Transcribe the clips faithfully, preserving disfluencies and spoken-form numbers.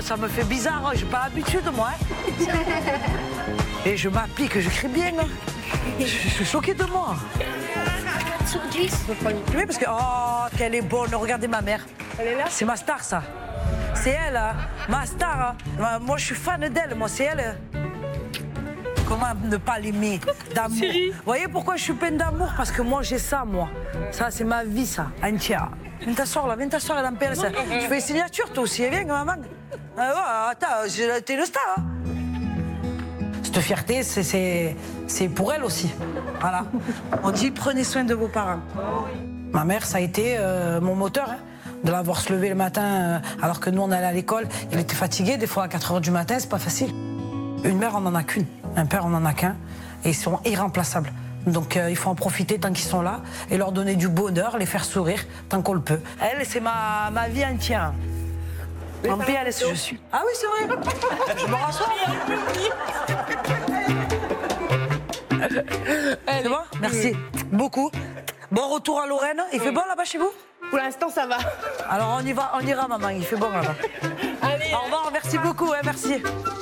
ça me fait bizarre, j'ai pas l'habitude, moi. Hein. Et je m'applique, je crie bien. Hein. Je, je suis choquée de moi. Sur dix. Oui, parce que, oh, qu'elle est bonne, regardez ma mère. Elle est là. C'est ma star, ça. C'est elle, hein. Ma star. Hein. Moi, je suis fan d'elle, moi, c'est elle. Comment ne pas l'aimer d'amour? Vous voyez pourquoi je suis pleine d'amour? Parce que moi, j'ai ça, moi. Ça, c'est ma vie, ça, entière. Viens t'asseoir, là, viens t'asseoir, elle en pèle, ça. Tu fais une signature, toi aussi, viens, maman. Ah, ouais, attends, t'es une star, hein. Cette fierté, c'est pour elle aussi. Voilà. On dit, prenez soin de vos parents. Ma mère, ça a été euh, mon moteur, hein, de l'avoir se lever le matin, euh, alors que nous, on allait à l'école. Il était fatigué, des fois, à quatre heures du matin, c'est pas facile. Une mère, on n'en a qu'une. Un père, on n'en a qu'un. Et ils sont irremplaçables. Donc euh, il faut en profiter tant qu'ils sont là et leur donner du bonheur, les faire sourire tant qu'on le peut. Elle, c'est ma, ma vie entière. En P L S, je suis. Ah oui, c'est vrai. Je me rassois. C'est bon? Merci. Beaucoup. Bon retour à Lorraine. Il fait bon là-bas chez vous? Pour l'instant, ça va. Alors on y va, on ira, maman. Il fait bon là-bas. Allez. Au revoir, merci beaucoup. Hein, merci.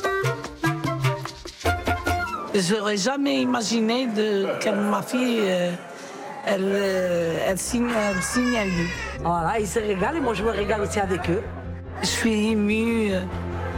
J'aurais jamais imaginé de, que ma fille, euh, elle, euh, elle, signe, elle signe à lui. Voilà, ils se régalent et moi je me régale aussi avec eux. Je suis émue. euh,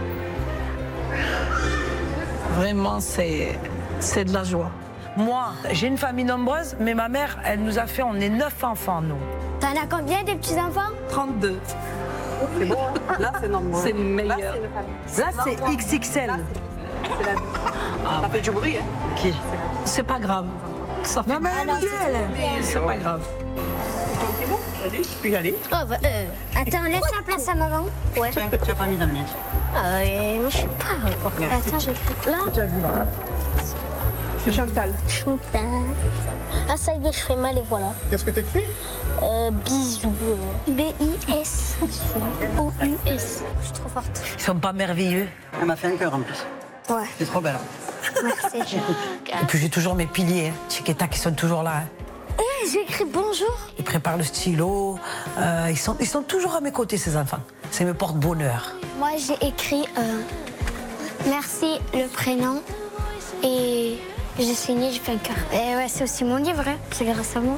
Vraiment, c'est c'est de la joie. Moi, j'ai une famille nombreuse, mais ma mère, elle nous a fait, on est neuf enfants, nous. T'en as combien des petits-enfants? trente-deux. C'est bon. Là, c'est normal. C'est le meilleur. Là, c'est une famille. Là, c'est X X L. C'est la vie. Ça fait du bruit, hein? Qui? C'est pas grave. Ça fait Non, mais elle est belle. mais c'est pas grave. C'est bon? Allez, je peux y aller. Oh, bah, euh, attends, laisse la place à maman. Ouais. Tiens, tu n'as pas mis dans le mien. Ah, ouais, moi, je sais pas. Attends, je vais là. Tu as vu là? C'est Chantal. Chantal. Ah, ça y est, je fais mal et voilà. Qu'est-ce que t'écris? Euh, bisous. B I S O U S. Je suis trop forte. Ils sont pas merveilleux. Elle m'a fait un cœur en plus. Ouais, C'est trop belle. merci. Et puis j'ai toujours mes piliers, hein. Chiqueta qui sont toujours là. Hein. Eh, j'ai écrit bonjour. Ils préparent le stylo. Euh, ils, sont, ils sont toujours à mes côtés, ces enfants. Ça me porte bonheur. Moi, j'ai écrit euh, merci le prénom et j'ai signé, j'ai fait un cœur. Et ouais, c'est aussi mon livre, hein. C'est grâce à moi.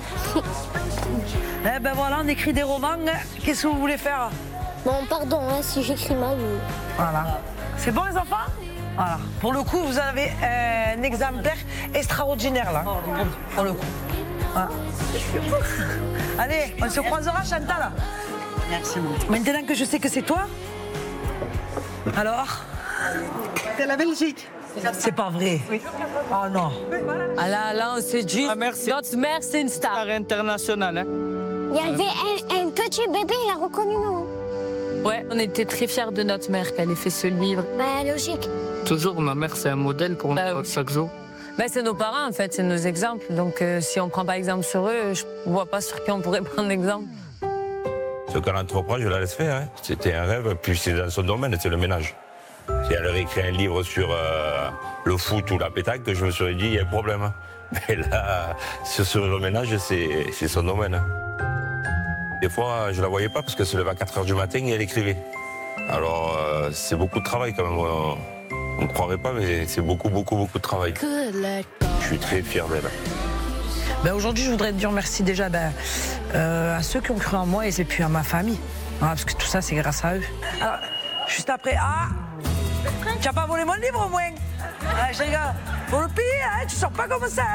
Eh ben voilà, on écrit des romans. Hein. Qu'est-ce que vous voulez faire? Bon, pardon, hein, si j'écris mal. euh. Voilà. C'est bon, les enfants? Voilà. Pour le coup, vous avez un exemplaire extraordinaire, là. Pour le coup. Voilà. Allez, on se croisera, Chantal. Merci, mon. Maintenant que je sais que c'est toi, alors? C'est la Belgique. C'est pas vrai. Oui. Oh non. Ah là, là, on se dit, Ah, merci. notre mère, c'est une star. Star international, hein. Il y avait un, un petit bébé, il a reconnu nous. Ouais, on était très fiers de notre mère qu'elle ait fait ce livre. Bah, logique. Toujours, ma mère, c'est un modèle pour Bah nous oui. chaque jour. Ben, c'est nos parents, en fait, c'est nos exemples. Donc, euh, si on prend pas exemple sur eux, je vois pas sur qui on pourrait prendre exemple. Ce qu'elle entreprend, je la laisse faire. Hein. C'était un rêve, puis c'est dans son domaine, c'est le ménage. Si elle avait écrit un livre sur euh, le foot ou la pétanque, je me serais dit, il y a un problème. Hein. Mais là, sur le ménage, c'est son domaine. Hein. Des fois, je la voyais pas parce qu'elle se levait à quatre heures du matin et elle écrivait. Alors, euh, c'est beaucoup de travail quand même. On ne croirait pas, mais c'est beaucoup, beaucoup, beaucoup de travail. Je suis très fier d'elle. Ben aujourd'hui, je voudrais te dire merci déjà ben, euh, à ceux qui ont cru en moi et puis à ma famille. Voilà, parce que tout ça, c'est grâce à eux. Alors, juste après, ah, tu n'as pas volé mon livre au moins? Ah, je rigole. Faut le payer, hein, tu sors pas comme ça.